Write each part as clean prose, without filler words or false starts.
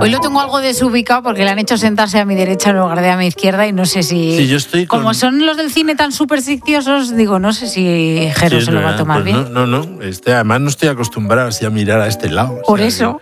Hoy lo tengo algo desubicado porque le han hecho sentarse a mi derecha en lugar de a mi izquierda y no sé si... Sí, yo estoy como son los del cine tan supersticiosos, digo, no sé si Jero se lo va a tomar pues bien. No. Además no estoy acostumbrado así a mirar a este lado. Por eso.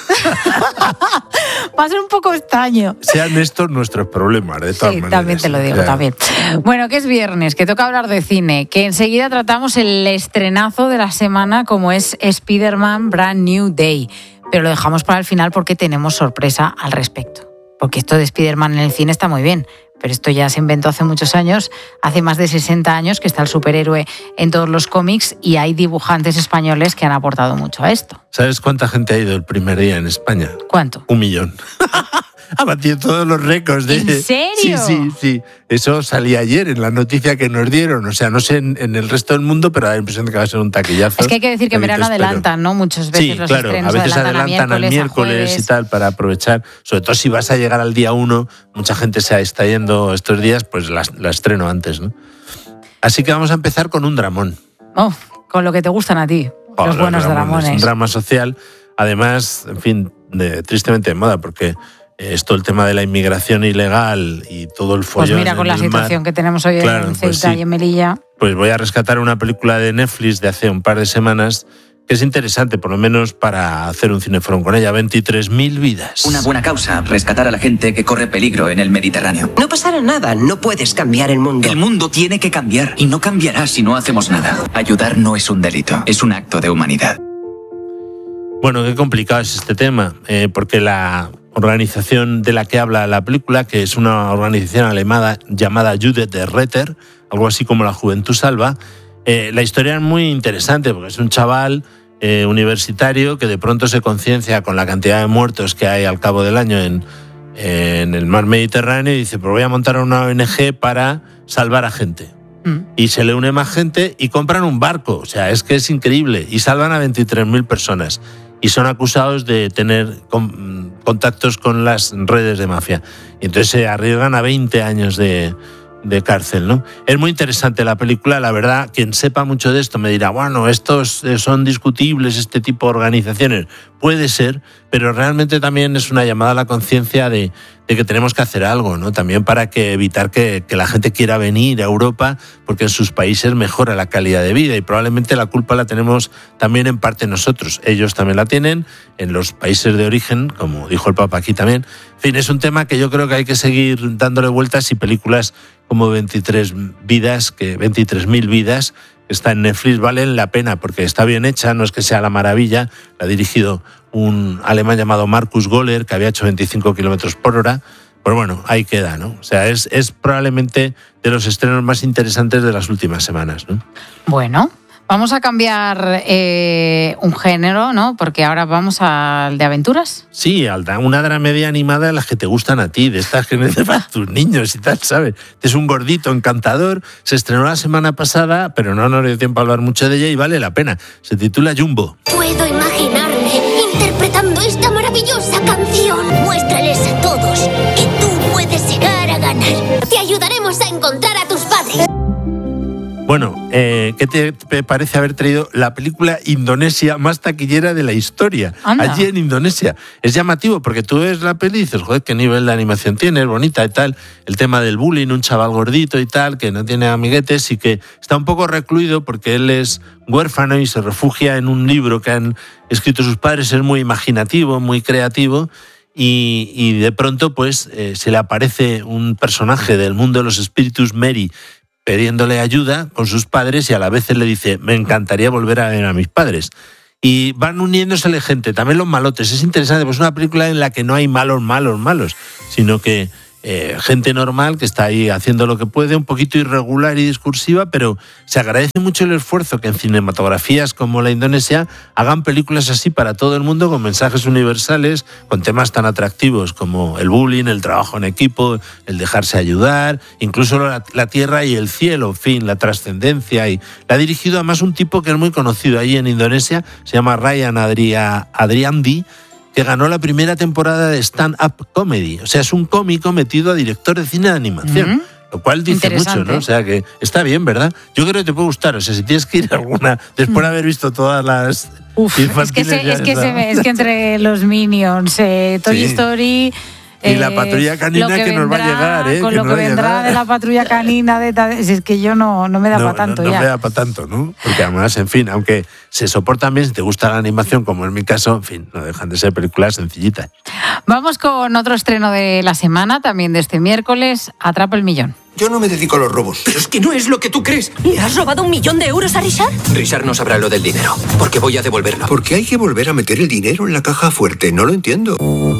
Va a ser un poco extraño. Sean estos nuestros problemas, de todas maneras. También te lo digo, también. Bueno, que es viernes, que toca hablar de cine, que enseguida tratamos el estrenazo de la semana como es Spider-Man Brand New Day. Pero lo dejamos para el final porque tenemos sorpresa al respecto. Porque esto de Spider-Man en el cine está muy bien, pero esto ya se inventó hace muchos años, hace más de 60 años que está el superhéroe en todos los cómics y hay dibujantes españoles que han aportado mucho a esto. ¿Sabes cuánta gente ha ido el primer día en España? ¿Cuánto? 1 millón. Ha batido todos los récords. ¿En serio? Sí. Eso salía ayer en la noticia que nos dieron. O sea, no sé en el resto del mundo, pero da la impresión de que va a ser un taquillazo. Es que hay que decir que en verano adelantan, ¿no? Muchas veces sí, los claro, estrenos a veces adelantan al miércoles y tal para aprovechar. Sobre todo si vas a llegar al día 1, mucha gente se está yendo estos días, pues la estreno antes, ¿no? Así que vamos a empezar con un dramón. Oh, con lo que te gustan a ti, los buenos dramones. Un drama social, además, en fin, tristemente de moda, porque es todo el tema de la inmigración ilegal y todo el follón. Pues mira, con la situación que tenemos hoy en Ceuta y en Melilla. Pues voy a rescatar una película de Netflix de hace un par de semanas que es interesante, por lo menos para hacer un cineforón con ella. 23.000 vidas. Una buena causa, rescatar a la gente que corre peligro en el Mediterráneo. No pasará nada, no puedes cambiar el mundo. El mundo tiene que cambiar y no cambiará si no hacemos nada. Ayudar no es un delito, es un acto de humanidad. Bueno, qué complicado es este tema, porque la organización de la que habla la película, que es una organización alemana llamada Judith de Retter, algo así como la Juventud Salva, la historia es muy interesante porque es un chaval universitario que de pronto se conciencia con la cantidad de muertos que hay al cabo del año en el mar Mediterráneo y dice, pues voy a montar una ONG para salvar a gente. Y se le une más gente y compran un barco, o sea, es que es increíble, y salvan a 23.000 personas. Y son acusados de tener contactos con las redes de mafia. Y entonces se arriesgan a 20 años de cárcel, ¿no? Es muy interesante la película, la verdad, quien sepa mucho de esto me dirá, bueno, estos son discutibles, este tipo de organizaciones. Puede ser, pero realmente también es una llamada a la conciencia de que tenemos que hacer algo, ¿no? También para evitar que la gente quiera venir a Europa, porque en sus países mejora la calidad de vida y probablemente la culpa la tenemos también en parte nosotros. Ellos también la tienen en los países de origen, como dijo el Papa aquí también. En fin, es un tema que yo creo que hay que seguir dándole vueltas y películas como 23.000 vidas, que está en Netflix, valen la pena porque está bien hecha, no es que sea la maravilla, la ha dirigido un alemán llamado Markus Goller, que había hecho 25 kilómetros por hora, pero bueno, ahí queda, ¿no? O sea, es probablemente de los estrenos más interesantes de las últimas semanas, ¿no? Bueno, vamos a cambiar un género, ¿no? Porque ahora vamos al de aventuras. Sí, una dramedia animada de las que te gustan a ti, de estas que necesitan tus niños y tal, ¿sabes? Es un gordito encantador, se estrenó la semana pasada, pero no nos dio tiempo a hablar mucho de ella y vale la pena. Se titula Jumbo. Puedo imaginarme interpretando esta maravillosa canción. Muéstrales a todos que tú puedes llegar a ganar. Te ayudaremos a encontrar a tus padres. Bueno, ¿qué te parece haber traído la película indonesia más taquillera de la historia? Anda. Allí en Indonesia. Es llamativo porque tú ves la peli y dices, joder, qué nivel de animación tiene, es bonita y tal. El tema del bullying, un chaval gordito y tal, que no tiene amiguetes y que está un poco recluido porque él es huérfano y se refugia en un libro que han escrito sus padres. Es muy imaginativo, muy creativo. Y de pronto pues se le aparece un personaje del mundo de los espíritus, Mary, pidiéndole ayuda con sus padres y a la vez él le dice, me encantaría volver a ver a mis padres. Y van uniéndosele gente, también los malotes. Es interesante, pues es una película en la que no hay malos, sino que gente normal que está ahí haciendo lo que puede, un poquito irregular y discursiva, pero se agradece mucho el esfuerzo que en cinematografías como la indonesia hagan películas así para todo el mundo, con mensajes universales, con temas tan atractivos como el bullying, el trabajo en equipo, el dejarse ayudar, incluso la tierra y el cielo, en fin, la trascendencia. Y la ha dirigido además un tipo que es muy conocido ahí en Indonesia, se llama Ryan Adriandi, que ganó la primera temporada de stand-up comedy. O sea, es un cómico metido a director de cine de animación. Lo cual dice mucho, ¿no? O sea, que está bien, ¿verdad? Yo creo que te puede gustar. O sea, si tienes que ir a alguna, después de haber visto todas las infantiles... Es que entre los Minions, Toy Story... Y la patrulla canina que nos va a llegar, con lo que vendrá de la patrulla canina, si es que yo no me da para tanto ya. No me da para tanto, ¿no? Porque además, en fin, aunque se soportan bien, si te gusta la animación, como es mi caso, en fin, no dejan de ser películas sencillitas. Vamos con otro estreno de la semana, también de este miércoles, Atrapa el Millón. Yo no me dedico a los robos. Pero es que no es lo que tú crees. ¿Le has robado 1 millón de euros a Richard? Richard no sabrá lo del dinero, porque voy a devolverlo. ¿Por qué hay que volver a meter el dinero en la caja fuerte? No lo entiendo.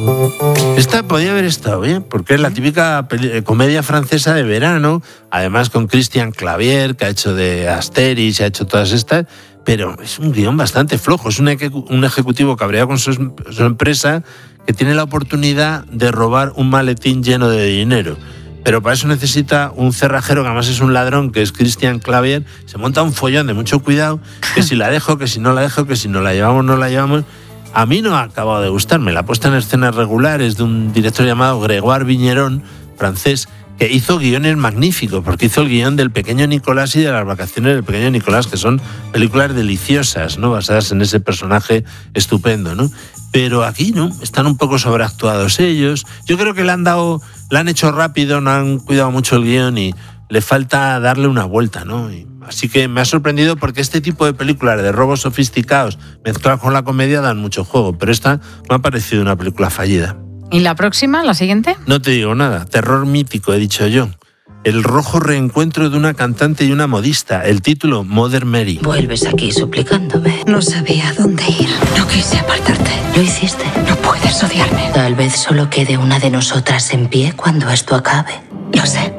Esta podía haber estado bien, porque es la típica comedia francesa de verano, además con Christian Clavier, que ha hecho de Asterix, ha hecho todas estas, pero es un guión bastante flojo. Es un ejecutivo cabreado con su empresa que tiene la oportunidad de robar un maletín lleno de dinero. Pero para eso necesita un cerrajero, que además es un ladrón, que es Christian Clavier. Se monta un follón de mucho cuidado, que si la dejo, que si no la dejo, que si no la llevamos, no la llevamos. A mí no ha acabado de gustarme. La puesta en escenas regulares de un director llamado Grégoire Vigneron, francés, que hizo guiones magníficos, porque hizo el guión del Pequeño Nicolás y de Las vacaciones del Pequeño Nicolás, que son películas deliciosas, ¿no? Basadas en ese personaje estupendo, ¿no? Pero aquí no, están un poco sobreactuados ellos. Yo creo que le han hecho rápido, no han cuidado mucho el guión y le falta darle una vuelta, ¿no? Así que me ha sorprendido, porque este tipo de películas de robos sofisticados mezclados con la comedia dan mucho juego, pero esta me ha parecido una película fallida. ¿Y la próxima, la siguiente? No te digo nada, terror mítico, he dicho yo. El rojo reencuentro de una cantante y una modista. El título, Mother Mary. Vuelves aquí suplicándome. No sabía dónde ir. No quise apartarte. Lo hiciste. No puedes odiarme. Tal vez solo quede una de nosotras en pie cuando esto acabe. Lo sé.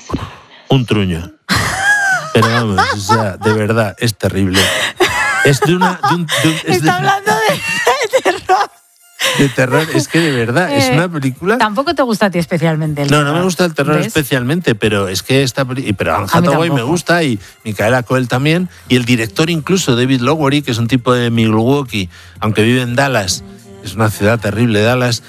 Un truño. Pero vamos, o sea, de verdad, es terrible. Es de una... Está hablando de terror. De terror, es que de verdad, es una película... Tampoco te gusta a ti especialmente el terror. No me gusta el terror, ¿ves? Especialmente, pero es que pero Anne Hathaway me gusta, y Micaela Coel también, y el director incluso, David Lowery, que es un tipo de Milwaukee, aunque vive en Dallas, es una ciudad terrible, Dallas,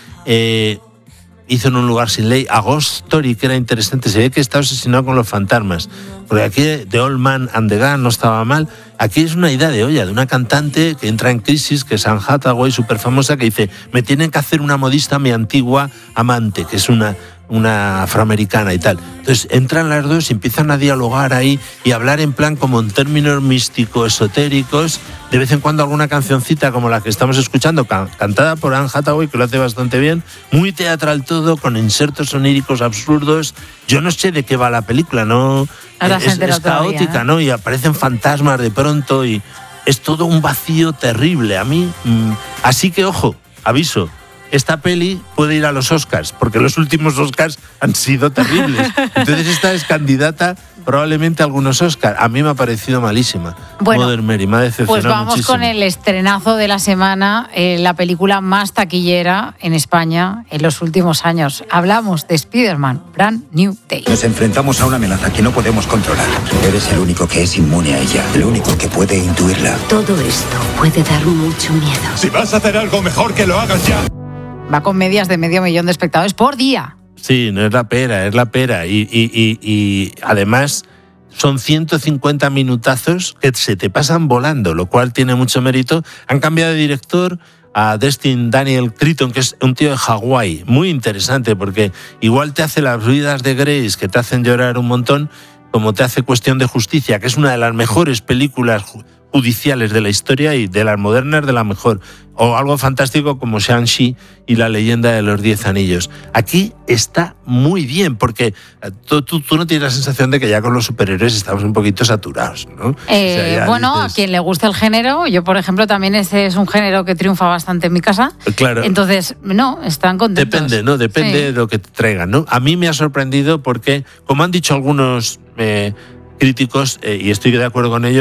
hizo En un lugar sin ley, A Ghost Story, que era interesante. Se ve que está obsesionado con los fantasmas, porque aquí The Old Man and the Gun no estaba mal. Aquí es una idea de olla, de una cantante que entra en crisis, que es Anne Hathaway, súper famosa, que dice: me tienen que hacer una modista mi antigua amante, que es una afroamericana y tal. Entonces entran las dos y empiezan a dialogar ahí y a hablar en plan como en términos místicos, esotéricos, de vez en cuando alguna cancioncita como la que estamos escuchando, cantada por Anne Hathaway, que lo hace bastante bien, muy teatral todo, con insertos oníricos absurdos. Yo no sé de qué va la película, no es caótica, ¿no? Y aparecen fantasmas de pronto y es todo un vacío terrible. A mí, así que ojo, aviso, esta peli puede ir a los Oscars, porque los últimos Oscars han sido terribles. Entonces esta es candidata probablemente a algunos Oscars. A mí me ha parecido malísima. Bueno, Mother Mary me ha decepcionado pues vamos muchísimo. con el estrenazo de la semana, la película más taquillera en España en los últimos años. Hablamos de Spider-Man, Brand New Day. Nos enfrentamos a una amenaza que no podemos controlar. Eres el único que es inmune a ella, el único que puede intuirla. Todo esto puede dar mucho miedo. Si vas a hacer algo, mejor que lo hagas ya. Va con medias de 500.000 de espectadores por día. Sí, no es la pera, es la pera. Y además son 150 minutazos que se te pasan volando, lo cual tiene mucho mérito. Han cambiado de director a Destin Daniel Cretton, que es un tío de Hawái, muy interesante, porque igual te hace Las vidas de Grace, que te hacen llorar un montón, como te hace Cuestión de justicia, que es una de las mejores películas judiciales de la historia y de las modernas de la mejor, o algo fantástico como Shang-Chi y la leyenda de los 10 anillos. Aquí está muy bien, porque tú no tienes la sensación de que ya con los superhéroes estamos un poquito saturados, ¿no? Bueno, dices... a quien le gusta el género, yo por ejemplo también ese es un género que triunfa bastante en mi casa. Claro. Entonces, no, están contentos. Depende, ¿no? Depende de lo que te traigan, ¿no? A mí me ha sorprendido porque, como han dicho algunos críticos, y estoy de acuerdo con ellos,